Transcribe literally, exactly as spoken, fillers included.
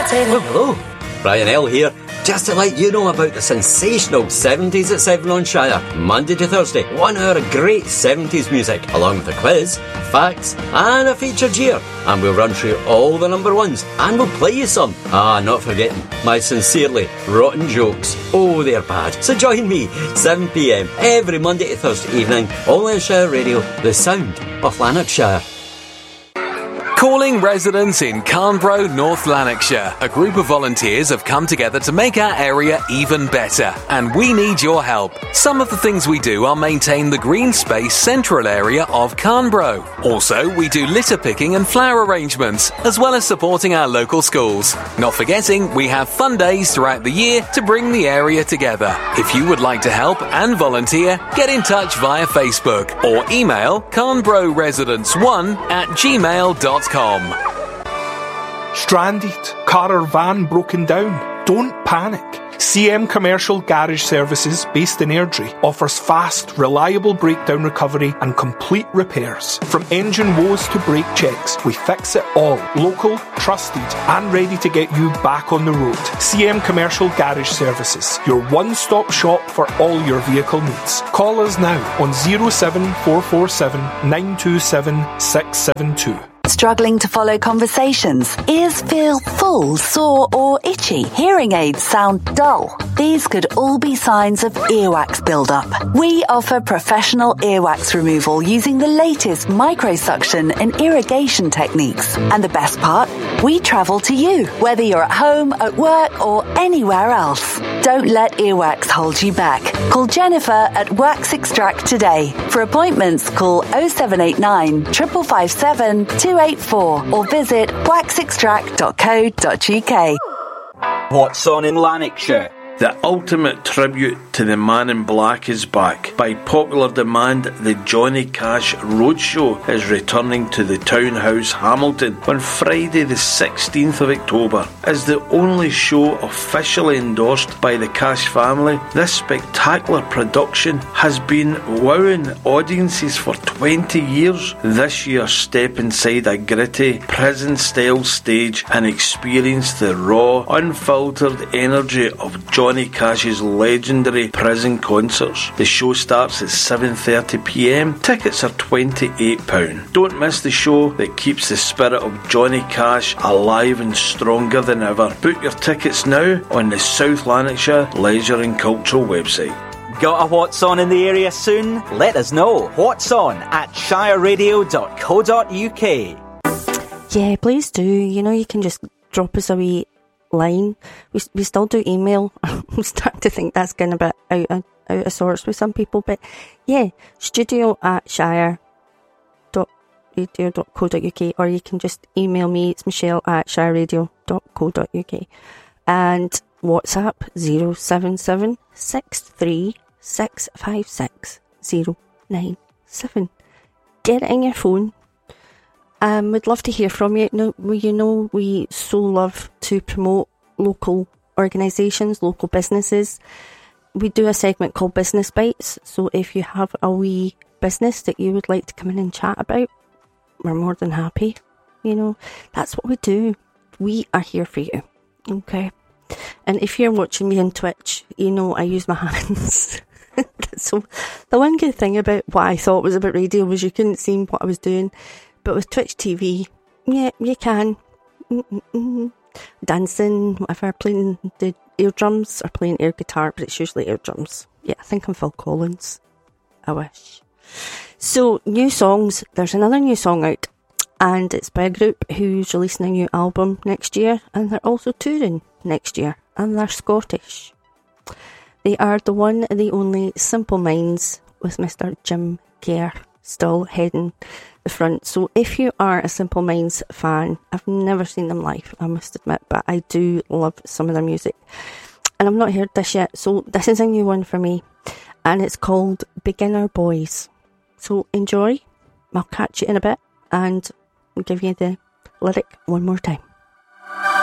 Oh, hello. Brian L here. Just to let you know about the sensational seventies at seven on Shire. Monday to Thursday, one hour of great seventies music, along with a quiz, facts, and a featured year. And we'll run through all the number ones, and we'll play you some. Ah, not forgetting my sincerely rotten jokes. Oh, they're bad. So join me, seven p.m, every Monday to Thursday evening, only on Shire Radio, the sound of Lanarkshire. Calling residents in Carnbro, North Lanarkshire. A group of volunteers have come together to make our area even better, and we need your help. Some of the things we do are maintain the green space central area of Carnbro. Also, we do litter picking and flower arrangements, as well as supporting our local schools. Not forgetting, we have fun days throughout the year to bring the area together. If you would like to help and volunteer, get in touch via Facebook or email carnbroresidents one at gmail dot com. Stranded, car or van broken down? Don't panic. C M Commercial Garage Services, based in Airdrie, offers fast, reliable breakdown recovery and complete repairs. From engine woes to brake checks, we fix it all. Local, trusted, and ready to get you back on the road. C M Commercial Garage Services, your one-stop shop for all your vehicle needs. Call us now on zero seven four four seven nine two seven six seven two. Struggling to follow conversations? Ears feel full, sore or itchy? Hearing aids sound dull? These could all be signs of earwax buildup. We offer professional earwax removal using the latest microsuction and irrigation techniques. And the best part? We travel to you, whether you're at home, at work or anywhere else. Don't let earwax hold you back. Call Jennifer at Wax Extract today. For appointments, call oh seven eight nine, five five seven, two eight four or visit wax extract dot co dot uk. What's on in Lanarkshire? The ultimate tribute to the Man in Black is back. By popular demand, the Johnny Cash Roadshow is returning to the Townhouse, Hamilton on Friday the sixteenth of October. As the only show officially endorsed by the Cash family, this spectacular production has been wowing audiences for twenty years. This year, step inside a gritty, prison-style stage and experience the raw, unfiltered energy of Johnny Johnny Cash's legendary prison concerts. The show starts at seven thirty p m. Tickets are twenty-eight pounds. Don't miss the show that keeps the spirit of Johnny Cash alive and stronger than ever. Book your tickets now on the South Lanarkshire Leisure and Cultural website. Got a What's On in the area soon? Let us know. What's On at shire radio dot co dot uk. Yeah, please do. You know, you can just drop us a wee line. We we still do email. I'm starting to think that's getting a bit out of, out of sorts with some people, but yeah, studio at shire dot radio dot co dot uk, or you can just email me. It's Michelle at shire radio dot co dot uk, and WhatsApp zero seven seven six three six five six zero nine seven. Get it in your phone. Um, we'd love to hear from you. No, we, you know, we so love to promote local organisations, local businesses. We do a segment called Business Bites. So if you have a wee business that you would like to come in and chat about, we're more than happy. You know, that's what we do. We are here for you. Okay. And if you're watching me on Twitch, you know I use my hands. So the one good thing about what I thought was about radio was you couldn't see what I was doing. But with Twitch T V, yeah, you can. Mm-mm-mm. Dancing, whatever, playing the eardrums or playing air guitar, but it's usually eardrums. Yeah, I think I'm Phil Collins. I wish. So, new songs. There's another new song out, and it's by a group who's releasing a new album next year, and they're also touring next year, and they're Scottish. They are the one and the only Simple Minds, with Mister Jim Kerr still heading the front. So if you are a Simple Minds fan, I've never seen them live, I must admit, but I do love some of their music, and I've not heard this yet, so this is a new one for me, and it's called Beginner Boys. So enjoy. I'll catch you in a bit, and I'll give you the lyric one more time.